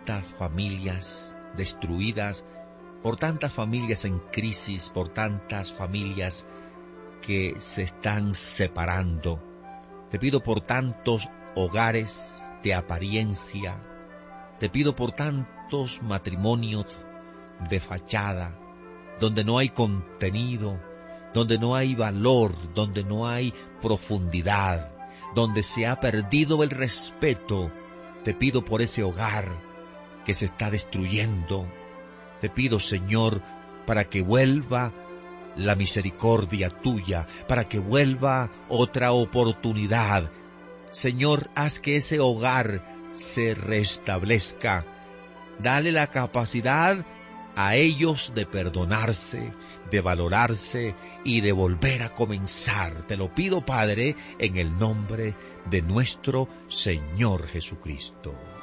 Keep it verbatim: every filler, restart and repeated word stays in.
tantas familias destruidas, por tantas familias en crisis, por tantas familias que se están separando. Te pido por tantos hogares de apariencia. Te pido por tantos matrimonios de fachada, donde no hay contenido, donde no hay valor, donde no hay profundidad, donde se ha perdido el respeto. Te pido por ese hogar que se está destruyendo. Te pido, Señor, para que vuelva la misericordia tuya, para que vuelva otra oportunidad. Señor, haz que ese hogar se restablezca. Dale la capacidad a ellos de perdonarse, de valorarse y de volver a comenzar. Te lo pido, Padre, en el nombre de nuestro Señor Jesucristo.